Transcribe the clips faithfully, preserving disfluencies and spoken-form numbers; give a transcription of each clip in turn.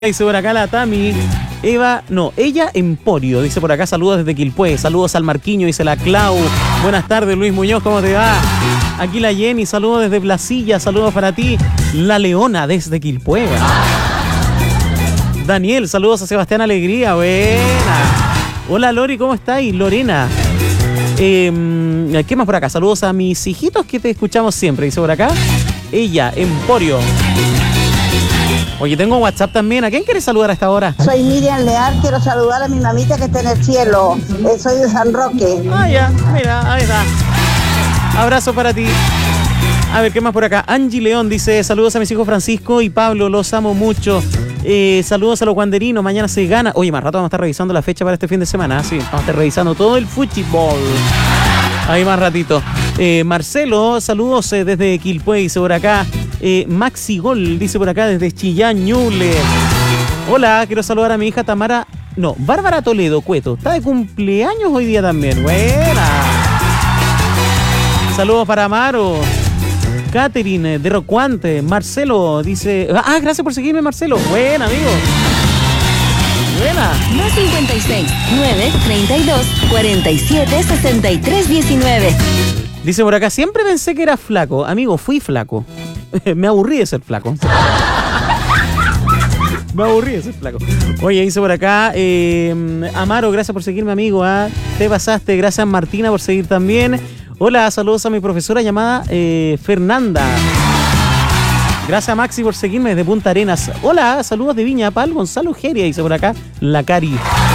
Dice por acá la Tami. Eva, no, ella Emporio, dice por acá, saludos desde Quilpué, saludos al Marquiño, dice la Clau. Buenas tardes, Luis Muñoz, ¿cómo te va? Aquí la Jenny, saludos desde Placilla, saludos para ti. La Leona desde Quilpué. Daniel, saludos a Sebastián Alegría, buena. Hola Lori, ¿cómo estáis? Lorena. Eh, ¿Qué más por acá? Saludos a mis hijitos que te escuchamos siempre, dice por acá. Ella, Emporio. Oye, tengo WhatsApp también. ¿A quién quieres saludar a esta hora? Soy Miriam Leal, quiero saludar a mi mamita que está en el cielo. Eh, soy de San Roque. Ah, ya, mira, ahí está. Abrazo para ti. A ver, ¿qué más por acá? Angie León dice, saludos a mis hijos Francisco y Pablo, los amo mucho. Eh, saludos a los guanderinos, mañana se gana. Oye, más rato vamos a estar revisando la fecha para este fin de semana. ¿eh? Sí, vamos a estar revisando todo el fútbol. Ahí más ratito. Eh, Marcelo, saludos eh, desde Quilpué, dice por acá. Eh, Maxi Gol, dice por acá desde Chillán, Ñuble. Hola, quiero saludar a mi hija Tamara. No, Bárbara Toledo, Cueto. Está de cumpleaños hoy día también. Buena. Saludos para Amaro. Catherine de Rocuante. Marcelo dice. Ah, gracias por seguirme, Marcelo. Buena, amigo. Buena. Más cincuenta y seis, nueve, treinta y dos, cuarenta y siete, sesenta y tres, diecinueve. Dice por acá, siempre pensé que era flaco. Amigo, fui flaco. Me aburrí de ser flaco. Me aburrí de ser flaco. Oye, dice por acá, eh, Amaro, gracias por seguirme, amigo. ¿eh? Te pasaste. Gracias, Martina, por seguir también. Hola, saludos a mi profesora llamada eh, Fernanda. Gracias, Maxi, por seguirme desde Punta Arenas. Hola, saludos de Viña Pal, Gonzalo Geria, dice por acá, la Cari.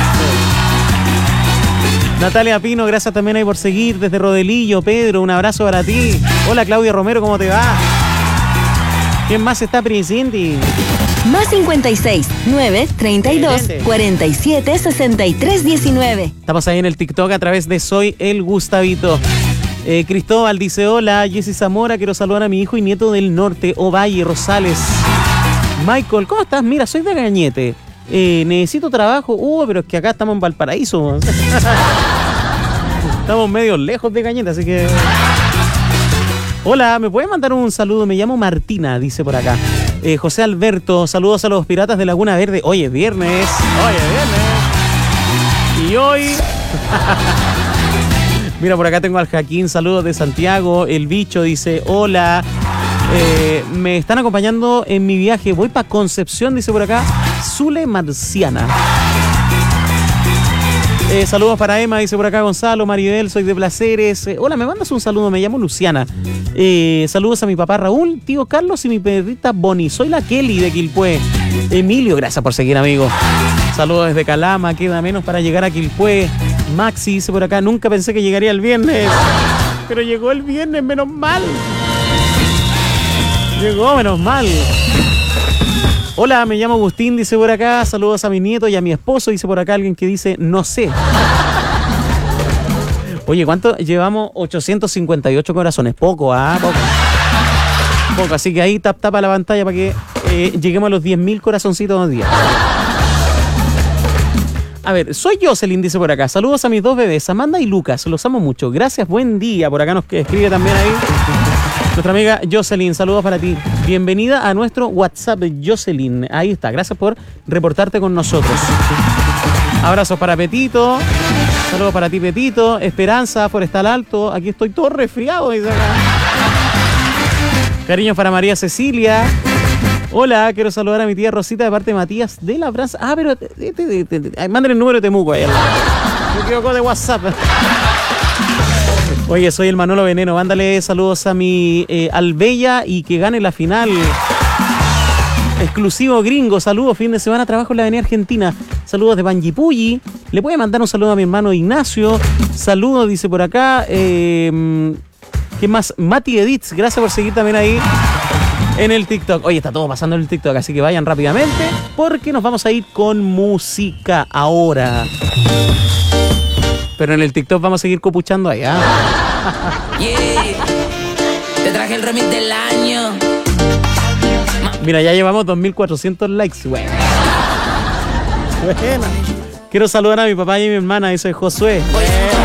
Natalia Pino, gracias también ahí por seguir desde Rodelillo. Pedro, un abrazo para ti. Hola, Claudia Romero, ¿cómo te va? ¿Quién más está presente? Más cincuenta y seis, nueve, treinta y dos, cuarenta y siete, sesenta y tres, diecinueve. Estamos ahí en el TikTok a través de Soy el Gustavito. Eh, Cristóbal dice, hola, Jessy Zamora, quiero saludar a mi hijo y nieto del norte, Ovalle Rosales. Michael, ¿cómo estás? Mira, soy de Gañete. Eh, necesito trabajo. Uh, pero es que acá estamos en Valparaíso. Estamos medio lejos de Gañete, así que... Hola, ¿me puedes mandar un saludo? Me llamo Martina, dice por acá. Eh, José Alberto, saludos a los piratas de Laguna Verde. Oye, viernes. Oye, viernes. Y hoy... Mira, por acá tengo al Jaquín, saludos de Santiago. El Bicho dice, hola. Eh, me están acompañando en mi viaje. Voy para Concepción, dice por acá. Zule Marciana. Eh, saludos para Emma, dice por acá Gonzalo. Maribel, soy de Placeres. Eh, hola, me mandas un saludo, me llamo Luciana. Eh, saludos a mi papá Raúl, tío Carlos y mi perrita Bonnie. Soy la Kelly de Quilpué. Emilio, gracias por seguir, amigo. Saludos desde Calama, queda menos para llegar a Quilpué. Maxi dice por acá, nunca pensé que llegaría el viernes. Pero llegó el viernes, menos mal. Llegó, menos mal. Hola, me llamo Agustín, dice por acá. Saludos a mi nieto y a mi esposo, dice por acá alguien que dice, no sé. Oye, ¿cuánto llevamos? ochocientos cincuenta y ocho corazones. Poco, ¿ah? Poco. Poco, así que ahí tap, tapa la pantalla para que eh, lleguemos a los diez mil corazoncitos dos días. A ver, soy Jocelyn, dice por acá. Saludos a mis dos bebés, Amanda y Lucas. Los amo mucho. Gracias, buen día. Por acá nos escribe también ahí nuestra amiga Jocelyn. Saludos para ti. Bienvenida a nuestro WhatsApp, Jocelyn. Ahí está. Gracias por reportarte con nosotros. Abrazos para Petito. Saludos para ti, Petito. Esperanza, Forestal Alto. Aquí estoy todo resfriado, dice acá. Cariños para María Cecilia. Hola, quiero saludar a mi tía Rosita de parte de Matías de la Franza. Ah, pero te, te, te, te, te, manden el número de Temuco ahí. Me equivoco de WhatsApp. Oye, soy el Manolo Veneno. Mándale saludos a mi eh, Albella y que gane la final. Exclusivo gringo. Saludos, fin de semana, trabajo en la Avenida Argentina. Saludos de Panguipulli. Le puede mandar un saludo a mi hermano Ignacio. Saludos, dice por acá. Eh, ¿Qué más? Mati Edits, gracias por seguir también ahí en el TikTok. Oye, está todo pasando en el TikTok, así que vayan rápidamente porque nos vamos a ir con música ahora. Pero en el TikTok vamos a seguir copuchando ahí, ¿ah? Yeah. Te traje el remix del año. Mira, ya llevamos dos mil cuatrocientos likes. Bueno. Bueno. Quiero saludar a mi papá y a mi hermana, dice Josué. Bueno.